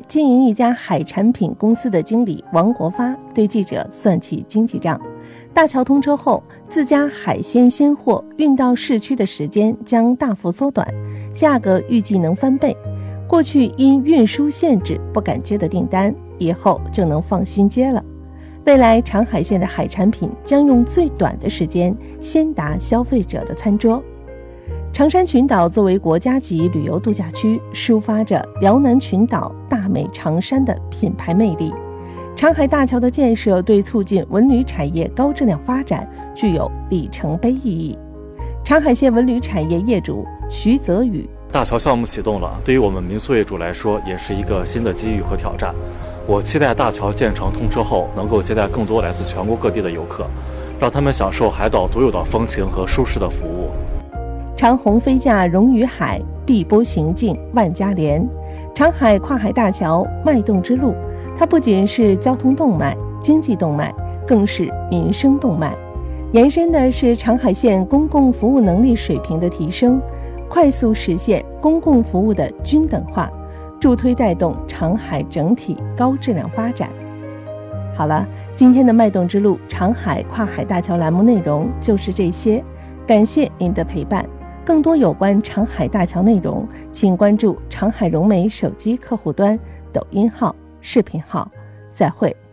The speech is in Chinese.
经营一家海产品公司的经理王国发对记者算起经济账。大桥通车后，自家海鲜鲜货运到市区的时间将大幅缩短，价格预计能翻倍。过去因运输限制不敢接的订单，以后就能放心接了。未来长海县的海产品将用最短的时间先达消费者的餐桌。长山群岛作为国家级旅游度假区，抒发着辽南群岛大美长山的品牌魅力。长海大桥的建设对促进文旅产业高质量发展具有里程碑意义。长海县文旅产业业主徐泽宇： 大桥项目启动了，对于我们民宿业主来说也是一个新的机遇和挑战。我期待大桥建成通车后，能够接待更多来自全国各地的游客，让他们享受海岛独有的风情和舒适的服务。 长虹飞架融于海，碧波行进万家莲。长海跨海大桥脉动之路，它不仅是交通动脉、经济动脉，更是民生动脉。延伸的是长海县公共服务能力水平的提升，快速实现公共服务的均等化，助推带动长海整体高质量发展。好了，今天的脉动之路长海跨海大桥栏目内容就是这些，感谢您的陪伴。更多有关长海大桥内容，请关注长海融媒手机客户端、抖音号、视频号。再会。